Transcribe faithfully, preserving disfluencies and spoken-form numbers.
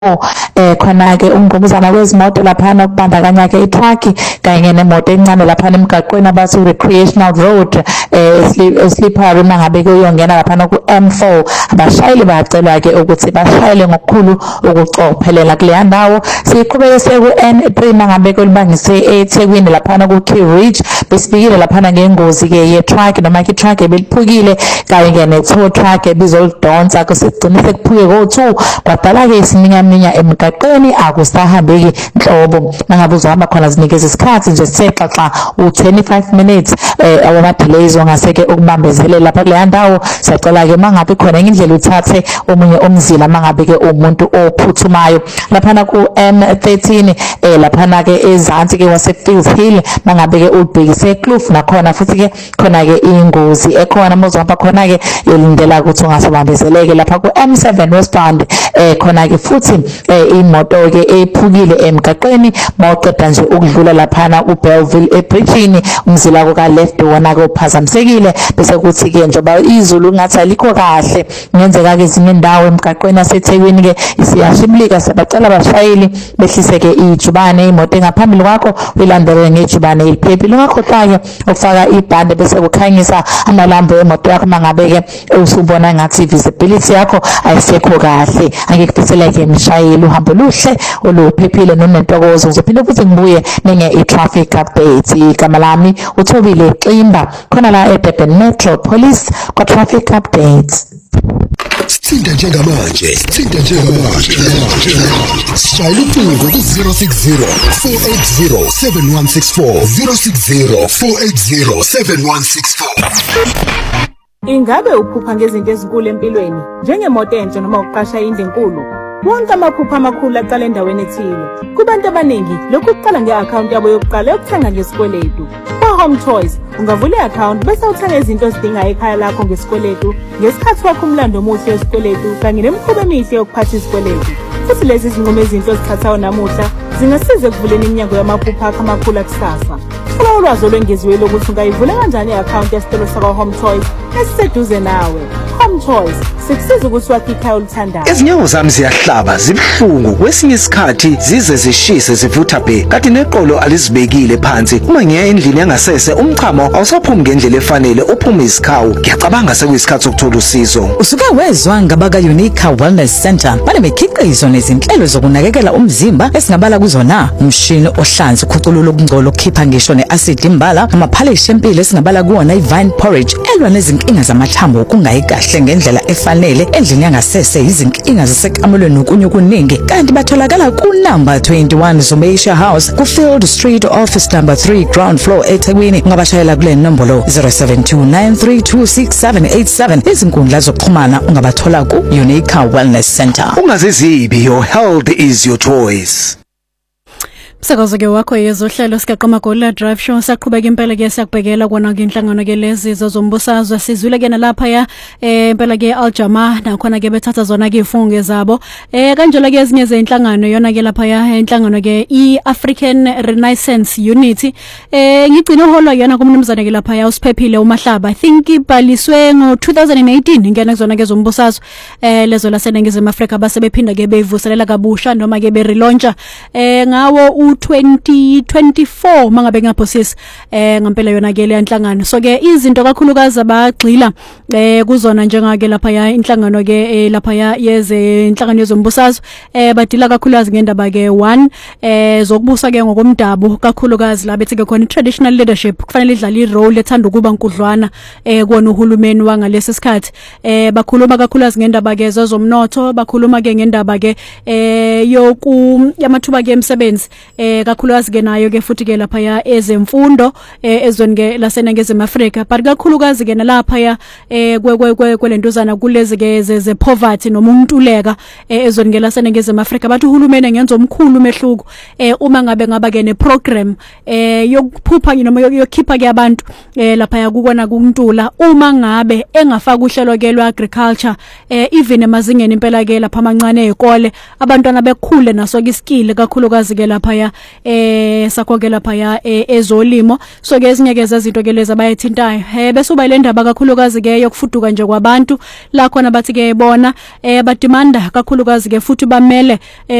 eh khona ke ungqubuzana kwezimoto laphana kubandakanya ke itruck kanye nemoto encane laphana emgaqweni abathi recreational road eh slippery mangabe kuyongena laphana ku M four abashayeli bayacelwa ke ukuthi bashayele ngokukhulu ukucophelela kuleya ndawo siqhubeke seku N three mangabe kulibangise eThekwini laphana ku Key Ridge besibikile laphana ngengozi ke ye truck noma ke truck ebeliphukile kanye ne tow truck ebizolidonsa kusigcine sekuphuke go two kwadala ke isiminya minya emgaqweni akusahambeki nhlobo mangabe uzohamba khona zinikeza isikhathi nje sixaxa u twenty-five minutes eh awama delays ongaseke ukubambezelela lapha kuleya ndawo siyacela ke mangabe khona indlela uthathe omunye umzila mangabe ke umuntu ophuthumayo laphana ku M thirteen eh laphana ke ezansi ke wase Fields Hill mangabe ke ubhekise Kloof nakhona futhi ke khona ke ingozi ekhona mozohamba khona ke yolindela ukuthi ungasabambezeleke lapha ku M seven westbound eh khona ke futhi eh imoto ke ephukile emgaqweni mawuqeda nje ukudlula laphana uBellville eBridgeini umzila ko ka left wona ke uphazamisekile bese kuthi ke njoba izulu ngathi alikho kahle ngenzeka ke ezinye indawo emgaqweni yaseThekwini ke isiyashimlika sabacela abashayeli behlise ke ijubane imoto engaphambili kwakho uyilandele ngejubane eliphephile ungakhohlake ufaka ibhande bese kukhanyisa amalambo emoto yakho mangabe ke usubona ngathi visibility yakho ayisekho kahle angekufisela ke mshayeli uhambo luhle oluphephile nonentokozo uzophinde futhi ngibuye nenge i-traffic update igama lami uThobile Ximba khona la eDurban Metro Police kwa traffic updates. Sithinta njengamanje sithinta njengamanje sishayela ucingo ku zero six zero four eight zero seven one six four zero six zero four eight zero seven one six four. Ingabe uphupha ngezinto ezinkulu empilweni njengemoto entsha noma ukuqasha indlu enkulu? Wonke amaphupha amakhulu aqala endaweni ethile. Kubantu abaningi lokhu kuqala nge-account yabo yokuqala yokuthenga ngesikweletu. Home Choice ungavula i-account bese uthenga izinto ezidinga ekhaya lakho ngesikweletu ngesikhathi wakho umlando omuhle wesikweletu kanye nemikhuba emihle yokuphatha isikweletu. Futhi lezi zinqumo ezinto ezithathayo namuhla zingasiza ekuvuleni iminyango yamaphupha akho amakhulu akusasa. Funa ulwazi olwengeziwe lokuthi ungayivula kanjani i-account yesitolo sakwa Home Choice esiseduze nawe. Home Choice sikusiza ukuthi wakhe ikhaya olithandayo. Ezinyawo zami ziyahlaba zibuhlungu kwesinye isikhathi zize zishise zivutha bhe kanti neqolo alizibekile phansi uma ngiya endlini yangasese umchamo awusaphumi ngendlela efanele uphuma isikhawu ngiyacabanga sekuyisikhathi sokuthola usizo. Usuke wezwa ngabaka Unique Wellness Center banemikhiqizo nezinhlelo zokunakekela umzimba esingabala kuzona umshini ohlanza ukhuculula ukungcola ukukhipha ngisho neacid imbala amaphalishi empilo esingabala kuona iVine Porridge elwa nezinkinga zamathambo kungayi kahle ngendlela efanele endlini yangasese izinkinga zasekamulweni nokunye okuningi kanti batholakala ku number twenty-one Zomeisha House ku Field Street office number three ground floor eThekwini ungabashayela kule nombolo zero seven two nine three two six seven eight seven izinkundla zokuxhumana ungabathola ku Unique Wellness Center. Ungazizibi, your health is your choice. Sakazo ke wakho yezohlelo sikaqoma gola drive show saqhubeka impela ke siyakubhekela kona ke inhlangano ke lezi zombusazwe sizwile ke nalapha ya eh impela ke Aljama nakhona ke bethatha zona ke ifunge zabo eh kanjalo ke ezinye zeinhlangano yona ke lapha ya inhlangano ke iAfrican Renaissance Unity eh ngigcina holo yona kumnumzana ke lapha ya usiphephile uMahlaba I think ibhaliswe ngo two thousand eighteen ngena kuzona ke zombusazwe eh lezo laseNingizimu Afrika basebephinda ke beyivuselela kabusha noma ke berelauncha eh ngawo twenty twenty-four mangabe ngaphosisi eh ngempela yona ke le inhlangano so ke izinto kakhulukazi abagxila eh kuzona njengake lapha ya inhlangano ke lapha ya yeze inhlangano yezombusazwe eh badila kakhulukazi ngendaba ke one eh zokubusa ke ngokomdabu kakhulukazi la bethi ke khona traditional leadership kufanele idlale irole ethanda ukuba nkudlwana eh kuona uhulumeni wangalesi sikhathi eh bakhuluma kakhulukazi ngendaba ke zomnotho bakhuluma ke ngendaba ke eh yoku yamathuba ke emsebenzi eh kakhulukazi ke nayo ke futhi ke lapha ya ezemfundo eh ezweni ke laseNingizimu Afrika but kakhulukazi ke nalapha ya eh kwe kwelentuzana kulezi ke ze poverty noma untuleka eh ezweni ke laseNingizimu Afrika bathi uhulumeni ngenza omkhulu umehluko eh uma ngabe ngaba ke ne program eh yokuphupha noma yokukhipha ke abantu eh lapha ya kukona kuntula uma ngabe engafaka uhlelo ke lwa agriculture eh even emazingeni impela ke lapha amancane ezikole abantwana bekhule naso ke iskill kakhulukazi ke lapha ya laphaya eh sakhoke laphaya ezolimo. So ke ezinye ke zezinto ke lezi abayithintayo eh bese uba ile ndaba kakhulukazi ke yokufuduka nje kwabantu la khona bathi ke bona eh badimanda kakhulukazi ke futhi bamele